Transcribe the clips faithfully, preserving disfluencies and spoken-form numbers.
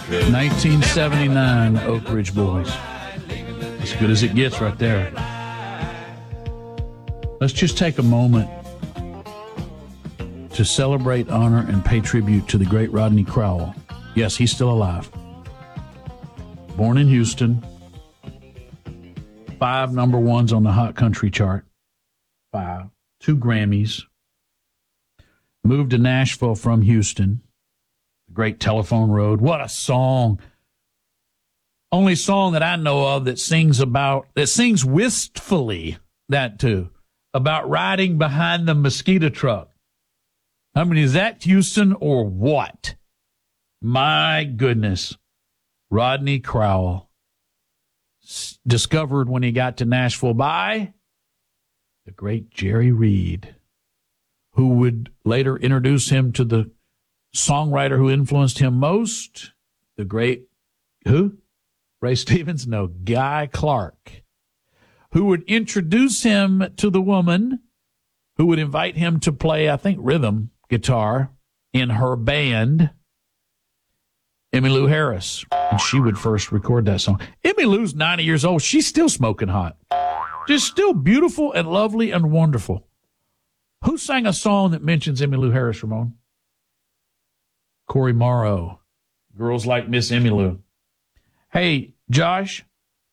nineteen seventy-nine Oak Ridge Boys. As good as it gets right there. Let's just take a moment to celebrate, honor, and pay tribute to the great Rodney Crowell. Yes, he's still alive. Born in Houston. Five number ones on the Hot Country chart. Five. Two Grammys. Moved to Nashville from Houston. The great Telephone Road. What a song. Only song that I know of that sings about, that sings wistfully, that too, about riding behind the mosquito truck. I mean, is that Houston or what? My goodness. Rodney Crowell, s- discovered when he got to Nashville by the great Jerry Reed, who would later introduce him to the songwriter who influenced him most, the great, who? Ray Stevens? No, Guy Clark, who would introduce him to the woman who would invite him to play, I think, rhythm guitar in her band, Emmylou Harris. And she would first record that song. Emmylou's ninety years old. She's still smoking hot. Just still beautiful and lovely and wonderful. Who sang a song that mentions Emmylou Harris, Ramon? Corey Morrow. Girls Like Miss Emmylou. Hey, Josh.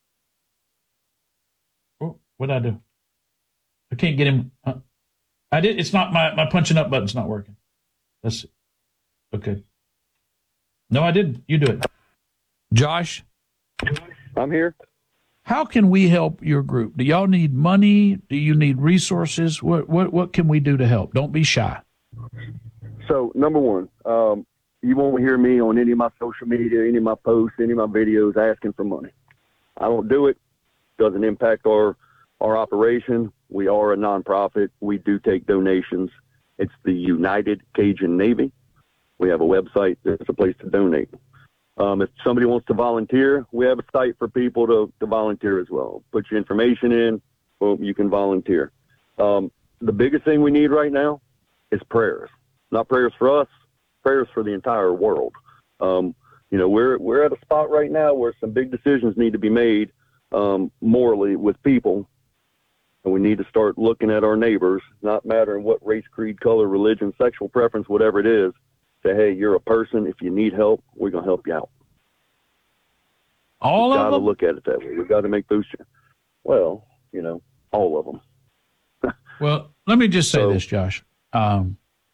Oh, what'd I do? I can't get him. Uh, I did. It's not my, my punching up button's not working. Let's see. Okay. No, I didn't. You do it. Josh? I'm here. How can we help your group? Do y'all need money? Do you need resources? What what what can we do to help? Don't be shy. So, number one, um, you won't hear me on any of my social media, any of my posts, any of my videos asking for money. I don't do it. Doesn't impact our our operation. We are a nonprofit. We do take donations. It's the United Cajun Navy. We have a website. There's a place to donate. Um, if somebody wants to volunteer, we have a site for people to, to volunteer as well. Put your information in, boom, you can volunteer. Um, the biggest thing we need right now is prayers. Not prayers for us, prayers for the entire world. Um, you know, we're we're at a spot right now where some big decisions need to be made um, morally with people, and we need to start looking at our neighbors, not mattering what race, creed, color, religion, sexual preference, whatever it is. Say, hey, you're a person. If you need help, we're going to help you out. All We've of got them? to look at it that way. We've got to make those, well, you know, all of them. Well, let me just say So- this, Josh. Um,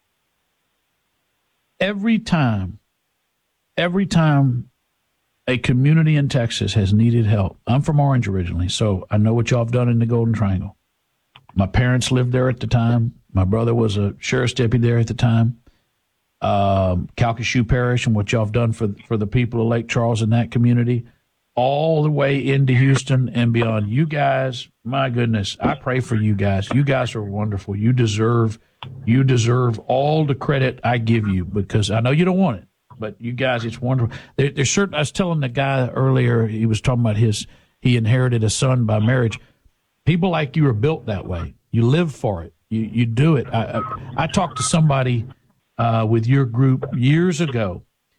every time, every time a community in Texas has needed help, I'm from Orange originally, so I know what y'all have done in the Golden Triangle. My parents lived there at the time. My brother was a sheriff's deputy there at the time. Um, Calcasieu Parish and what y'all have done for for the people of Lake Charles in that community, all the way into Houston and beyond. You guys, my goodness, I pray for you guys. You guys are wonderful. You deserve, you deserve all the credit I give you, because I know you don't want it, but you guys, it's wonderful. There, there's certain. I was telling the guy earlier, he was talking about his, he inherited a son by marriage. People like you are built that way. You live for it. You you do it. I I, I talked to somebody uh, with your group years ago.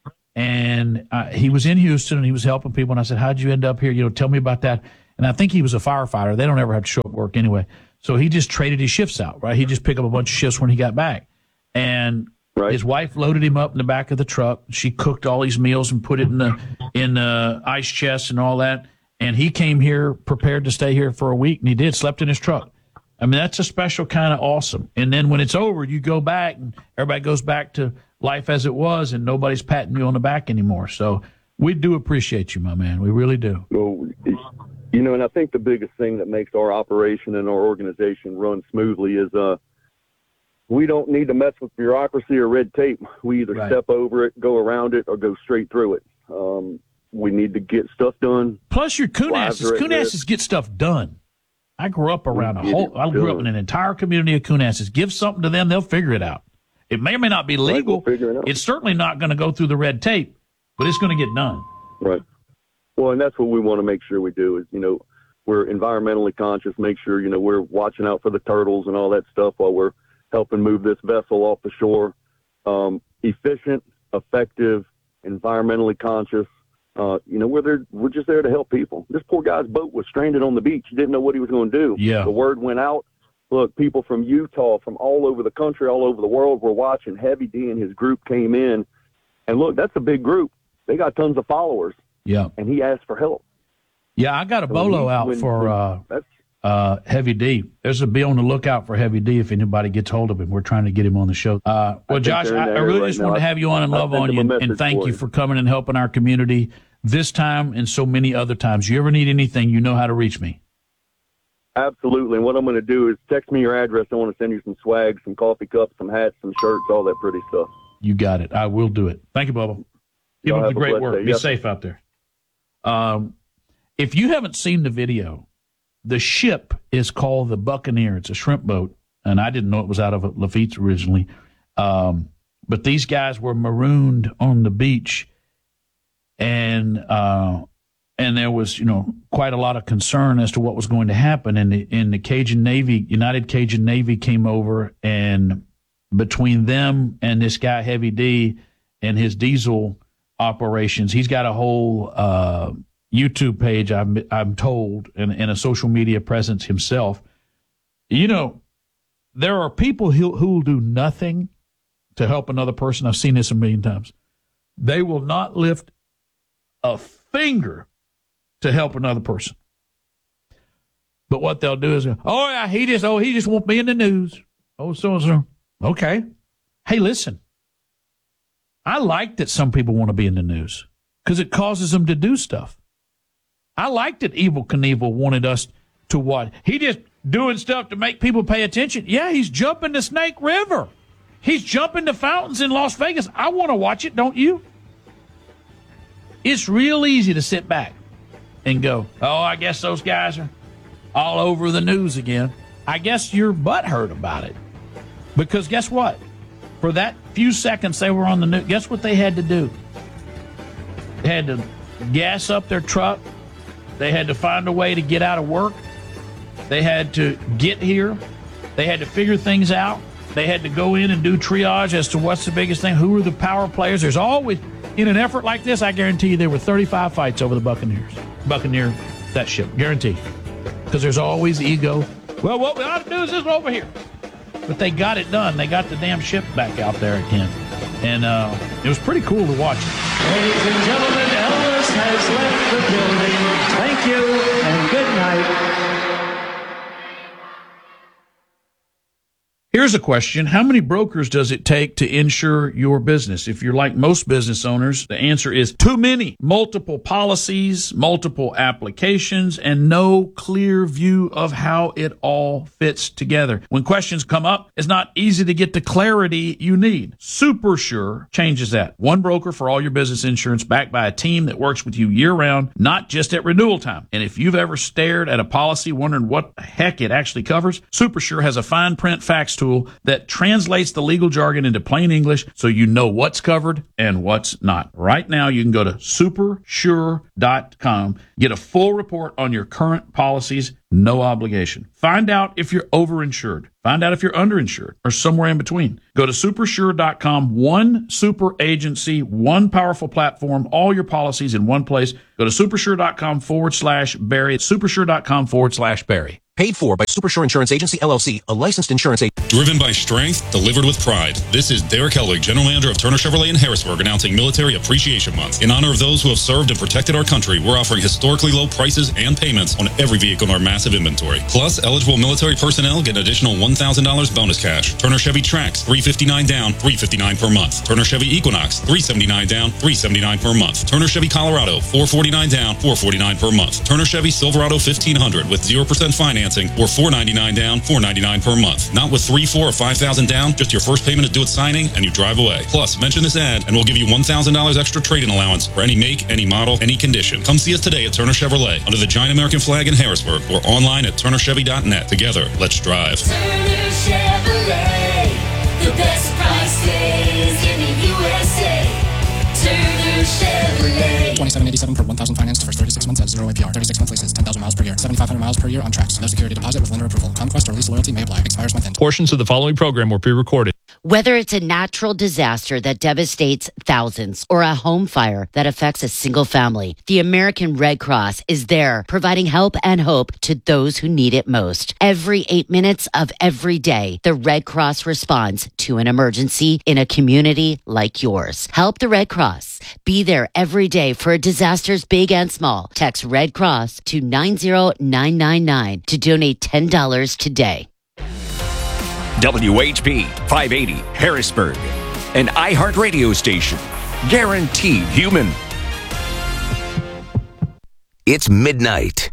And uh, he was in Houston, and he was helping people. And I said, how'd you end up here? You know, tell me about that. And I think he was a firefighter. They don't ever have to show up at work anyway. So he just traded his shifts out, right? He just picked up a bunch of shifts when he got back. And right. His wife loaded him up in the back of the truck. She cooked all these meals and put it in the in the ice chest and all that. And he came here prepared to stay here for a week, and he did, slept in his truck. I mean, that's a special kind of awesome. And then when it's over, you go back, and everybody goes back to life as it was, and nobody's patting you on the back anymore. So we do appreciate you, my man. We really do. Well, you know, and I think the biggest thing that makes our operation and our organization run smoothly is uh, we don't need to mess with bureaucracy or red tape. We either Right. step over it, go around it, or go straight through it. Um, we need to get stuff done. Plus, your Lives Coonasses. are at Coonasses risk. get stuff done. I grew up around a We get whole, it I grew up in done. an entire community of Coonasses. Give something to them, they'll figure it out. It may or may not be Right, legal. we'll figure it out. It's certainly not going to go through the red tape, but it's going to get done. Right. Well, and that's what we want to make sure we do is, you know, we're environmentally conscious, make sure, you know, we're watching out for the turtles and all that stuff while we're helping move this vessel off the shore. Um, efficient, effective, environmentally conscious. Uh, you know, we're there, we're just there to help people. This poor guy's boat was stranded on the beach. He didn't know what he was going to do. Yeah. The word went out. Look, people from Utah, from all over the country, all over the world were watching. Heavy D and his group came in. And look, that's a big group. They got tons of followers. Yeah. And he asked for help. Yeah, I got a bolo out when, for when, uh, that's, uh, Heavy D. There's a be on the lookout for Heavy D if anybody gets hold of him. We're trying to get him on the show. Uh, well, Josh, I, I really right just now. wanted to have you on and love on you, and, and thank you for coming and helping our community this time and so many other times. You ever need anything, you know how to reach me. Absolutely. And what I'm going to do is text me your address. I want to send you some swag, some coffee cups, some hats, some shirts, all that pretty stuff. You got it. I will do it. Thank you, Bubba. Keep up the great work. Be yep. safe out there. Um, if you haven't seen the video, the ship is called the Buccaneer. It's a shrimp boat, and I didn't know it was out of Lafitte originally. Um, but these guys were marooned on the beach, and uh, and there was, you know, quite a lot of concern as to what was going to happen. And the, and the Cajun Navy, United Cajun Navy, came over, and between them and this guy Heavy D and his diesel operations, he's got a whole uh, YouTube page, I'm, I'm told, and, and a social media presence himself. You know, there are people who who will do nothing to help another person. I've seen this a million times. They will not lift a finger to help another person. But what they'll do is, oh, yeah, he just, oh, he just won't be in the news. Oh, so-and-so. Okay. Hey, listen. I like that some people want to be in the news because it causes them to do stuff. I like that Evel Knievel wanted us to what? He just doing stuff to make people pay attention. Yeah, he's jumping the Snake River. He's jumping the fountains in Las Vegas. I want to watch it, don't you? It's real easy to sit back and go, oh, I guess those guys are all over the news again. I guess you're butthurt about it. Because guess what? For that few seconds they were on the news, guess what they had to do? They had to gas up their truck. They had to find a way to get out of work. They had to get here. They had to figure things out. They had to go in and do triage as to what's the biggest thing. Who are the power players? There's always, in an effort like this, I guarantee you there were thirty-five fights over the Buccaneers. Buccaneer, that ship, guaranteed. Because there's always ego. Well, what we ought to do is this over here. But they got it done. They got the damn ship back out there again. And uh, it was pretty cool to watch it. Ladies and gentlemen, Elvis has left the building. Thank you and good night. Here's a question. How many brokers does it take to insure your business? If you're like most business owners, the answer is too many. Multiple policies, multiple applications, and no clear view of how it all fits together. When questions come up, it's not easy to get the clarity you need. SuperSure changes that. One broker for all your business insurance backed by a team that works with you year-round, not just at renewal time. And if you've ever stared at a policy wondering what the heck it actually covers, SuperSure has a fine print fax tool that translates the legal jargon into plain English so you know what's covered and what's not. Right now, you can go to super sure dot com, get a full report on your current policies, no obligation. Find out if you're overinsured. Find out if you're underinsured or somewhere in between. Go to super sure dot com, one super agency, one powerful platform, all your policies in one place. Go to supersure dot com forward slash Barry. supersure dot com forward slash Barry. Paid for by SuperSure Insurance Agency, L L C, a licensed insurance agent. Driven by strength, delivered with pride. This is Derek Hellig, General Manager of Turner Chevrolet in Harrisburg, announcing Military Appreciation Month. In honor of those who have served and protected our country, we're offering historically low prices and payments on every vehicle in our massive inventory. Plus, eligible military personnel get an additional one thousand dollars bonus cash. Turner Chevy Trax, three hundred fifty-nine dollars down, three hundred fifty-nine dollars per month. Turner Chevy Equinox, three hundred seventy-nine dollars down, three hundred seventy-nine dollars per month. Turner Chevy Colorado, four hundred forty-nine dollars down, four hundred forty-nine dollars per month. Turner Chevy Silverado fifteen hundred with zero percent financing or four hundred ninety-nine dollars down, four hundred ninety-nine dollars per month. Not with three, four, or five thousand down, just your first payment to do it signing and you drive away. Plus, mention this ad and we'll give you one thousand dollars extra trade-in allowance for any make, any model, any condition. Come see us today at Turner Chevrolet under the giant American flag in Harrisburg or online at turner chevy dot net. Together, let's drive. Turner Chevrolet, the best prices in the U S A. Turner Chevrolet. twenty-seven eighty-seven per one thousand financed for thirty-six months at zero A P R. thirty-six month leases, ten thousand miles per year. seventy-five hundred miles per year on tracks. No security deposit with lender approval. Conquest or lease loyalty may apply. Expires month end. Portions of the following program were pre-recorded. Whether it's a natural disaster that devastates thousands or a home fire that affects a single family, the American Red Cross is there providing help and hope to those who need it most. Every eight minutes of every day, the Red Cross responds to an emergency in a community like yours. Help the Red Cross. Be there every day for disasters big and small. Text Red Cross to nine zero nine nine nine to donate ten dollars today. W H P five eighty Harrisburg, an iHeartRadio station. Guaranteed human. It's midnight.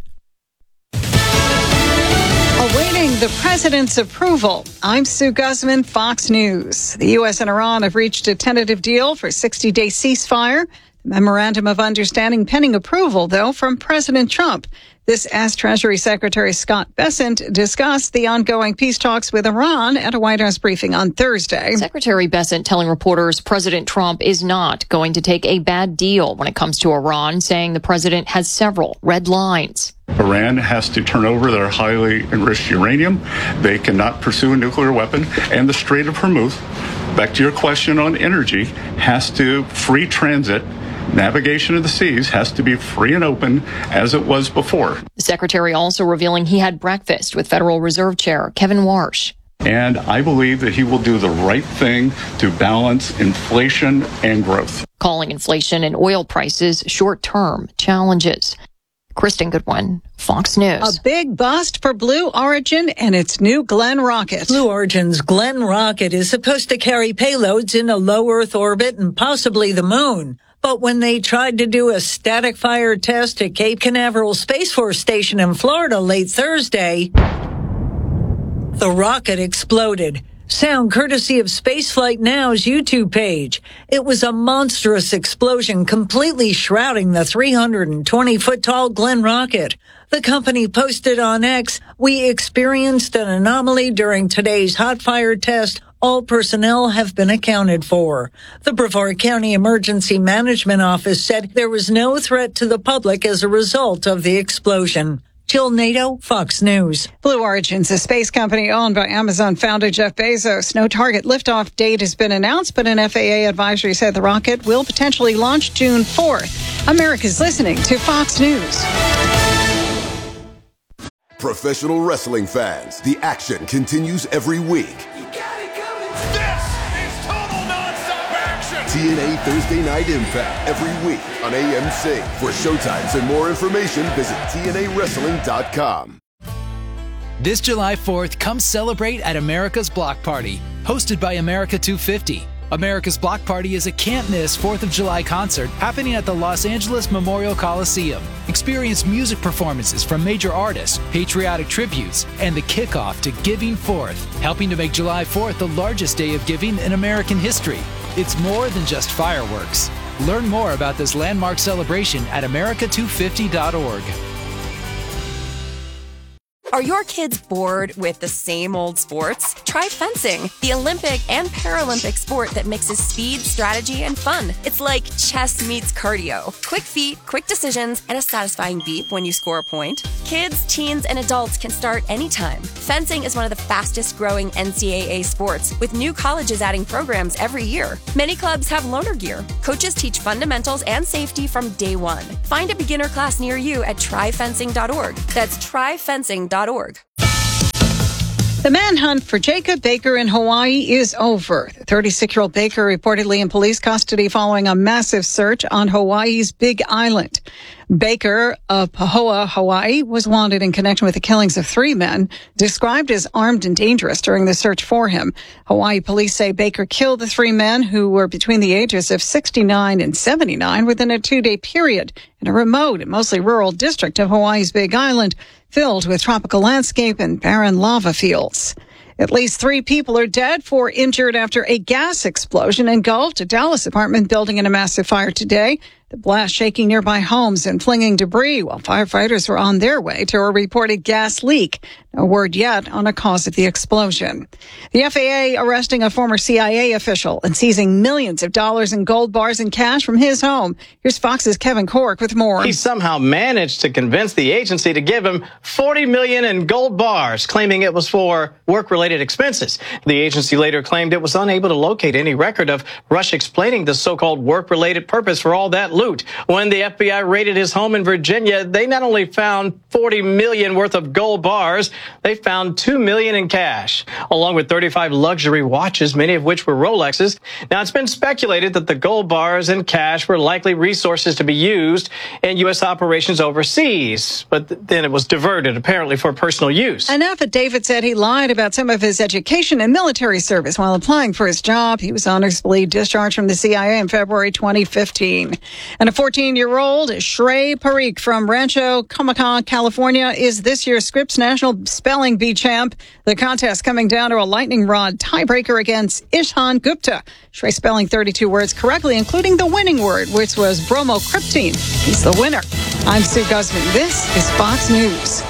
Awaiting the president's approval, I'm Sue Guzman, Fox News. The U S and Iran have reached a tentative deal for a sixty-day ceasefire. The memorandum of understanding pending approval, though, from President Trump. This as Treasury Secretary Scott Bessent discussed the ongoing peace talks with Iran at a White House briefing on Thursday. Secretary Bessent telling reporters President Trump is not going to take a bad deal when it comes to Iran, saying the president has several red lines. Iran has to turn over their highly enriched uranium. They cannot pursue a nuclear weapon. And the Strait of Hormuz, back to your question on energy, has to free transit. Navigation of the seas has to be free and open as it was before. The secretary also revealing he had breakfast with Federal Reserve Chair Kevin Warsh. And I believe that he will do the right thing to balance inflation and growth. Calling inflation and oil prices short-term challenges. Kristen Goodwin, Fox News. A big bust for Blue Origin and its new Glenn rocket. Blue Origin's Glenn rocket is supposed to carry payloads in a low Earth orbit and possibly the moon. But when they tried to do a static fire test at Cape Canaveral Space Force Station in Florida late Thursday, the rocket exploded. Sound courtesy of Spaceflight Now's YouTube page. It was a monstrous explosion completely shrouding the three hundred twenty foot tall Glenn rocket. The company posted on X, "We experienced an anomaly during today's hot fire test. All personnel have been accounted for." The Brevard County Emergency Management Office said there was no threat to the public as a result of the explosion. Jill Nato, Fox News. Blue Origin's a space company owned by Amazon founder Jeff Bezos. No target liftoff date has been announced, but an F A A advisory said the rocket will potentially launch June fourth. America's listening to Fox News. Professional wrestling fans, the action continues every week. T N A Thursday Night Impact every week on A M C. For showtimes and more information, visit T N A wrestling dot com. This July fourth, come celebrate at America's Block Party, hosted by America two fifty. America's Block Party is a can't-miss fourth of July concert happening at the Los Angeles Memorial Coliseum. Experience music performances from major artists, patriotic tributes, and the kickoff to Giving Fourth, helping to make July fourth the largest day of giving in American history. It's more than just fireworks. Learn more about this landmark celebration at America two fifty dot org. Are your kids bored with the same old sports? Try fencing, the Olympic and Paralympic sport that mixes speed, strategy, and fun. It's like chess meets cardio. Quick feet, quick decisions, and a satisfying beep when you score a point. Kids, teens, and adults can start anytime. Fencing is one of the fastest growing N C double A sports, with new colleges adding programs every year. Many clubs have loaner gear. Coaches teach fundamentals and safety from day one. Find a beginner class near you at try fencing dot org. That's try fencing dot org. The manhunt for Jacob Baker in Hawaii is over. The thirty-six-year-old Baker reportedly in police custody following a massive search on Hawaii's Big Island. Baker of Pahoa, Hawaii, was wanted in connection with the killings of three men, described as armed and dangerous during the search for him. Hawaii police say Baker killed the three men who were between the ages of sixty-nine and seventy-nine within a two-day period in a remote and mostly rural district of Hawaii's Big Island, filled with tropical landscape and barren lava fields. At least three people are dead, four injured after a gas explosion engulfed a Dallas apartment building in a massive fire today. The blast shaking nearby homes and flinging debris while firefighters were on their way to a reported gas leak. No word yet on a cause of the explosion. The F A A arresting a former C I A official and seizing millions of dollars in gold bars and cash from his home. Here's Fox's Kevin Cork with more. He somehow managed to convince the agency to give him forty million dollars in gold bars, claiming it was for work-related expenses. The agency later claimed it was unable to locate any record of Rush explaining the so-called work-related purpose for all that loot. When the F B I raided his home in Virginia, they not only found forty million dollars worth of gold bars, they found two million dollars in cash, along with thirty-five luxury watches, many of which were Rolexes. Now, it's been speculated that the gold bars and cash were likely resources to be used in U S operations overseas, but th- then it was diverted, apparently, for personal use. An affidavit said he lied about some of his education and military service while applying for his job. He was honorably discharged from the C I A in February twenty fifteen. And a fourteen-year-old, Shrey Parikh from Rancho Cucamonga, California, is this year's Scripps National Spelling Bee champ. The contest coming down to a lightning rod tiebreaker against Ishan Gupta. Shrey spelling thirty-two words correctly, including the winning word, which was bromocriptine. He's the winner. I'm Sue Guzman. This is Fox News.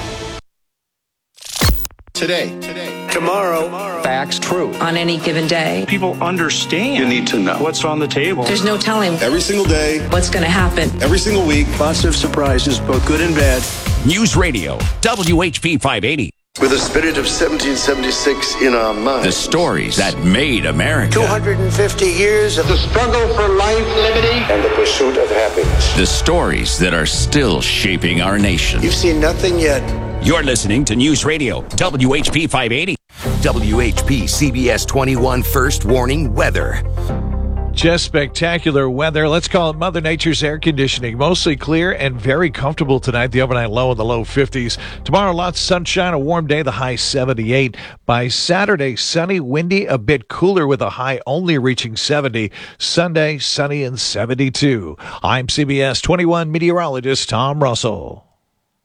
Today, today, tomorrow, facts true. On any given day, people understand. You need to know what's on the table. There's no telling every single day what's going to happen. Every single week, lots of surprises, both good and bad. News Radio, W H P five eighty. With the spirit of seventeen seventy-six in our minds. The stories that made America. two hundred fifty years of the struggle for life, liberty, and the pursuit of happiness. The stories that are still shaping our nation. You've seen nothing yet. You're listening to News Radio, W H P five eighty. W H P C B S twenty-one First Warning Weather. Just spectacular weather. Let's call it Mother Nature's air conditioning. Mostly clear and very comfortable tonight. The overnight low in the low fifties. Tomorrow, lots of sunshine, a warm day, the high seventy-eight. By Saturday, sunny, windy, a bit cooler with a high only reaching seventy. Sunday, sunny and seventy-two. I'm C B S twenty-one meteorologist Tom Russell.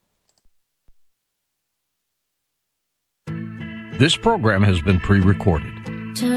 This program has been pre-recorded.